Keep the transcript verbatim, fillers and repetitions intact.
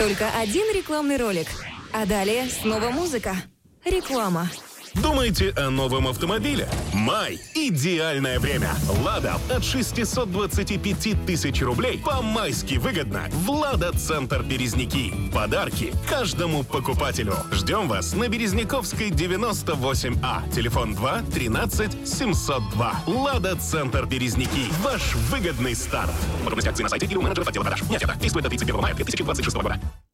Только один рекламный ролик. А далее снова музыка. Реклама. Думаете о новом автомобиле? Май – идеальное время. «Лада» от шестисот двадцати пяти тысяч рублей по-майски выгодно в «Лада-центр Березники». Подарки каждому покупателю. Ждем вас на Березняковской девяносто восемь А. Телефон два тринадцать семьсот два. «Лада-центр Березники». Ваш выгодный старт. Подробности акции на сайте или у менеджеров отдела продаж. Не ответа. Действует до тридцать первого мая две тысячи двадцать шестого года.